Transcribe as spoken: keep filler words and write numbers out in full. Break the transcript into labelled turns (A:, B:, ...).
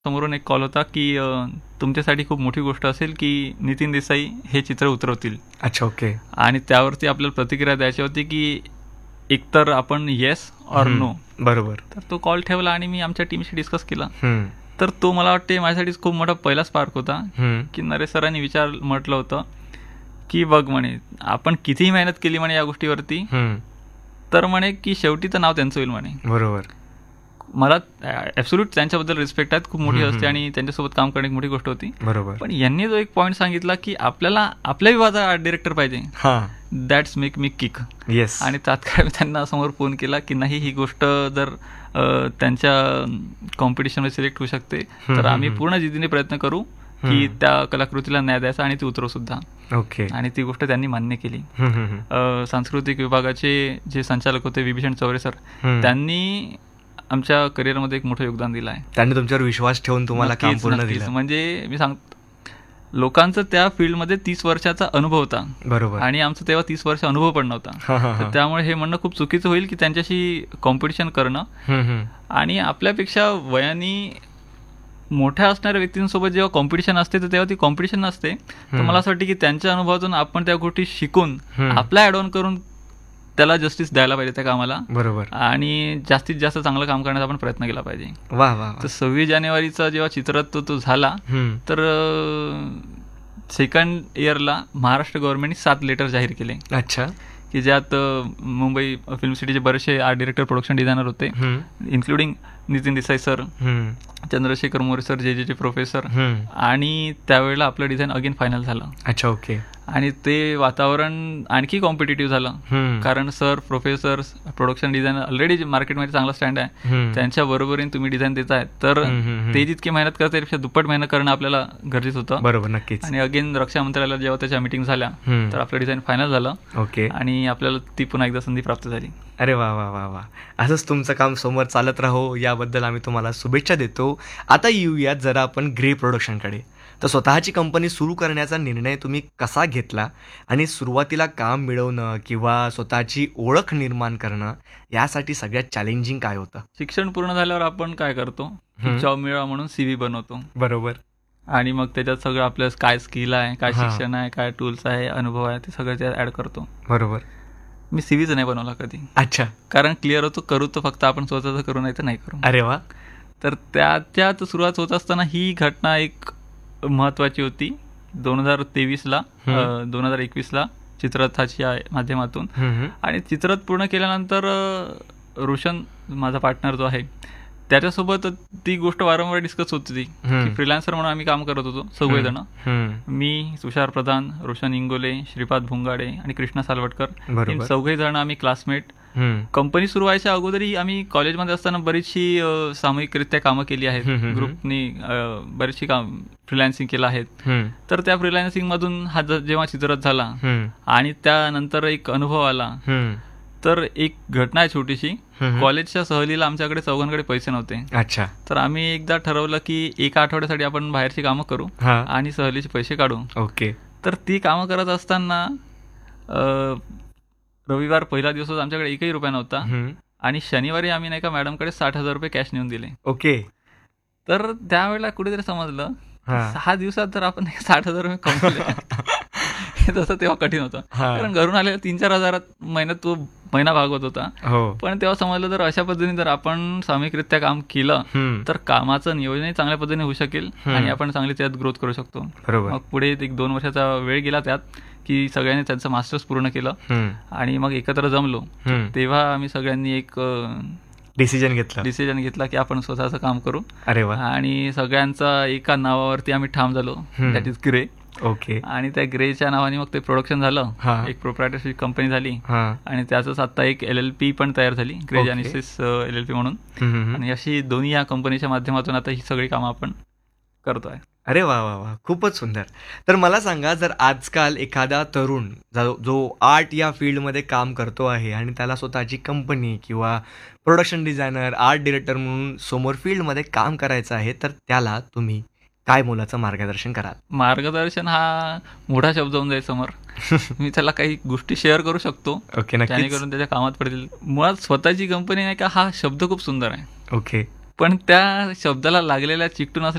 A: समोरून एक कॉल होता की अ, तुमच्यासाठी खूप मोठी गोष्ट असेल की नितीन देसाई हे चित्र उतरवतील.
B: अच्छा, ओके.
A: आणि त्यावरती आपल्याला प्रतिक्रिया द्यायची होती की एकतर आपण येस ऑर
B: हम्म,
A: नो.
B: बरोबर.
A: तर तो कॉल ठेवला आणि मी आमच्या टीमशी डिस्कस केला.
B: हम्म,
A: तर तो मला वाटते माझ्यासाठी खूप मोठा पहिला स्पार्क होता
B: हम्म,
A: की नरेश सरांनी विचार म्हटलं होतं की बघ म्हणे आपण कितीही मेहनत केली म्हणे या गोष्टीवरती,
B: हम्म,
A: तर म्हणे की शेवटी तर नाव त्यांचं होईल म्हणे.
B: बरोबर.
A: मला ॲब्सोल्यूट त्यांच्याबद्दल रिस्पेक्ट आहेत, खूप मोठी
B: हम्म,
A: असते
B: हम्म.
A: आणि त्यांच्यासोबत काम करणे एक मोठी गोष्ट होती.
B: बरोबर.
A: पण यांनी जो एक पॉईंट सांगितला की आपल्याला आपल्या विभागाचा आर्ट डिरेक्टर पाहिजे,
B: हा,
A: that's make me kick.
B: Yes.
A: आणि तात्काळ मी त्यांना समोर फोन केला की नाही, ही गोष्ट जर अ, त्यांच्या कॉम्पिटिशनमध्ये सिलेक्ट होऊ शकते
B: हम्म,
A: तर आम्ही
B: हम्म.
A: पूर्ण जिद्दीने प्रयत्न करू की
B: हम्म.
A: त्या कलाकृतीला न्याय द्यायचा आणि ती उतरवू सुद्धा.
B: ओके.
A: आणि ती गोष्ट त्यांनी मान्य केली.
B: हम्म, हम्म, हम्म.
A: अ, सांस्कृतिक विभागाचे जे संचालक होते विभीषण चौरे सर,
B: हम्म.
A: त्यांनी आमच्या करिअरमध्ये एक मोठं योगदान दिलं आहे.
B: त्यांनी तुमच्यावर विश्वास ठेवून तुम्हाला काम
A: नक्कीच,
B: पूर्ण
A: नक्कीच.
B: दिलं.
A: म्हणजे मी सांग लोकांचं त्या फील्डमध्ये तीस वर्षाचा अनुभव होता
B: बरोबर.
A: आणि आमचं तेव्हा तीस वर्ष अनुभव पण नव्हता.
B: हा, हा,
A: तर
B: हा.
A: त्यामुळे हे म्हणणं खूप चुकीचं होईल की त्यांच्याशी कॉम्पिटिशन करणं.
B: हम्म, हम्म.
A: आणि आपल्यापेक्षा वयाने मोठ्या असणाऱ्या व्यक्तींसोबत जेव्हा कॉम्पिटिशन असते तर तेव्हा ती कॉम्पिटिशन नसते. तर
B: हम्म.
A: मला असं वाटतं की त्यांच्या अनुभवातून आपण त्या गोष्टी शिकून
B: हम्म.
A: आपला ॲड ऑन करून त्याला जस्टिस द्यायला पाहिजे त्या कामाला
B: बरोबर.
A: आणि जास्तीत जास्त चांगलं काम करण्याचा आपण प्रयत्न केला पाहिजे.
B: वा वा
A: तर सव्वीस जानेवारीचा जेव्हा चित्ररथ तो झाला
B: हम्म.
A: तर सेकंड इयरला महाराष्ट्र गव्हर्नमेंटने सात लेटर जाहीर केले
B: अच्छा.
A: की ज्यात अ, मुंबई फिल्म सिटीचे बरेचसे आर्ट डिरेक्टर, प्रोडक्शन डिझायनर होते,
B: हम्म.
A: इन्क्लुडिंग नितीन देसाई सर,
B: हम्म.
A: चंद्रशेखर मोरे सर, जे जे चे प्रोफेसर.
B: हम्म.
A: आणि त्यावेळेला आपलं डिझाईन अगेन फायनल झालं
B: अच्छा, ओके.
A: आणि ते वातावरण आणखी कॉम्पिटिटिव्ह झालं.
B: हम्म.
A: कारण sir, professor, production designer already मार्केटमध्ये चांगला स्टँड आहे,
B: हम्म.
A: त्यांच्या बरोबरीने तुम्ही डिझाईन देताय तर
B: हम्म, हम्म, हम्म.
A: ते जितकी मेहनत करते त्यापेक्षा दुप्पट मेहनत करणं आपल्याला गरजेचं होतं.
B: बरोबर, नक्कीच.
A: आणि अगेन रक्षा मंत्रालयाला जेव्हा त्याच्या मीटिंग झाल्या
B: हम्म.
A: तर आपलं डिझाईन फायनल झालं
B: ओके.
A: आणि आपल्याला ती पुन्हा एकदा संधी प्राप्त झाली.
B: अरे वा वा वा वा. असंच तुमचं काम समोर चालत राहो याबद्दल आम्ही तुम्हाला शुभेच्छा देतो. आता येऊयात जरा आपण ग्रे प्रोडक्शनकडे. तर स्वतःची कंपनी सुरू करण्याचा निर्णय तुम्ही कसा घेतला आणि सुरुवातीला काम मिळवणं किंवा स्वतःची ओळख निर्माण करणं यासाठी सगळ्यात चॅलेंजिंग काय होतं?
A: शिक्षण पूर्ण झाल्यावर आपण काय करतो,
B: हम्म.
A: जॉब मिळवा म्हणून सीव्ही बनवतो
B: बरोबर.
A: आणि मग त्याच्यात सगळं आपलं काय स्किल आहे, काय
B: हा.
A: शिक्षण आहे, काय टूल्स आहे, अनुभव आहे, ते सगळं त्यात ऍड करतो.
B: बरोबर.
A: मी सीव्हीच नाही बनवला कधी,
B: अच्छा.
A: कारण क्लिअर होतो करू तर फक्त आपण स्वतःच करू, नाही तर नाही करू.
B: अरे वा.
A: तर त्याच्यात सुरुवात होत असताना ही घटना एक महत्वाची होती. दोन हजार तेवीसला
B: हम्म.
A: दोन हजार एकवीसला चित्ररथाच्या माध्यमातून.
B: हम्म.
A: आणि चित्ररथ पूर्ण केल्यानंतर अ, रोशन माझा पार्टनर जो आहे त्याच्यासोबत ती गोष्ट वारंवार डिस्कस होत होती
B: हम्म.
A: की फ्रीलान्सर म्हणून आम्ही काम करत होतो सगळे जण.
B: हम्म.
A: मी, तुषार प्रधान, रोशन इंगोले, श्रीपाद भुंगाडे आणि कृष्णा सालवटकर,
B: बरोबर.
A: हे चौघे जण आम्ही क्लासमेट.
B: हम्म.
A: कंपनी सुरू व्हायच्या अगोदरही आम्ही कॉलेजमध्ये असताना बरीचशी अ, सामूहिकरित्या कामं केली आहेत.
B: हम्म, हम्म,
A: ग्रुपनी अ, बरीचशी काम फ्रीलान्सिंग केलं आहेत.
B: हम्म.
A: तर त्या फ्रीलान्सिंगमधून हा ज- जेव्हा चित्ररथ झाला
B: हम्म.
A: आणि त्यानंतर एक अनुभव आला,
B: हम्म.
A: तर एक घटना आहे छोटीशी.
B: हम्म.
A: कॉलेजच्या सहलीला आमच्याकडे चौघांकडे पैसे नव्हते.
B: अच्छा.
A: तर आम्ही एकदा ठरवलं की एका आठवड्यासाठी आपण बाहेरची कामं करू
B: हा.
A: आणि सहलीचे पैसे काढू.
B: ओके.
A: तर ती कामं करत असताना अ, रविवार पहिला दिवस होता, आमच्याकडे एकही रुपया नव्हता
B: हम्म.
A: आणि शनिवारी आम्ही नाही का मॅडमकडे साठ हजार रुपये कॅश नेऊन दिले.
B: ओके.
A: तर त्यावेळेला कुठेतरी समजलं की
B: हा.
A: सहा दिवसात जर आपण साठ हजार रुपये कमवले हे तसं तेव्हा कठीण होतं,
B: हा.
A: कारण घरून आलेल्या तीन चार हजारात महिन्यात तो महिना भागवत होता.
B: हो.
A: पण तेव्हा समजलं जर अशा पद्धतीने जर आपण सामूहिकरित्या काम केलं
B: हम्म.
A: तर कामाचं नियोजनही चांगल्या पद्धतीने होऊ शकेल
B: हम्म.
A: आणि आपण चांगली त्यात ग्रोथ करू शकतो.
B: बरोबर.
A: मग पुढे एक दोन वर्षाचा वेळ गेला त्यात की सगळ्यांनी त्यांचं मास्टर्स पूर्ण केलं
B: हम्म.
A: आणि मग एकत्र जमलो.
B: हम्म.
A: तेव्हा आम्ही सगळ्यांनी एक
B: डिसिजन घेतला.
A: डिसिजन घेतला की आपण स्वतःचं काम करू
B: अरे वा.
A: आणि सगळ्यांचा एका नावावरती आम्ही ठाम झालो,
B: हम्म.
A: That is grey.
B: ओके.
A: आणि त्या ग्रेच्या नावाने मग ते प्रोडक्शन झालं,
B: हा.
A: एक प्रोप्रायटरशिप कंपनी झाली
B: हा.
A: आणि त्याचंच आता एक एल एल पी पण तयार झाली, grey
B: okay.
A: जॅनिसिस L L P म्हणून.
B: हम्म, हम्म.
A: आणि अशी दोन्ही या कंपनीच्या माध्यमातून आता ही सगळी कामं आपण करतोय.
B: अरे वा वा वा, खूपच सुंदर. तर मला सांगा, जर आजकाल एखादा तरुण जो जो आर्ट या फील्डमध्ये काम करतो आहे आणि त्याला स्वतःची कंपनी किंवा प्रोडक्शन डिझायनर, आर्ट डिरेक्टर म्हणून समोर फील्डमध्ये काम करायचं आहे, तर त्याला तुम्ही काय मोलाचं मार्गदर्शन कराल?
A: मार्गदर्शन हा मोठा शब्द होऊन जाईल समोर. मी त्याला काही गोष्टी शेअर करू शकतो
B: ओके, नक्कीच.
A: जेणेकरून त्याच्या कामात पडतील. मुळात स्वतःची कंपनी नाही का हा शब्द खूप सुंदर आहे,
B: ओके.
A: पण त्या शब्दाला लागलेल्या चिकटून असलेल्या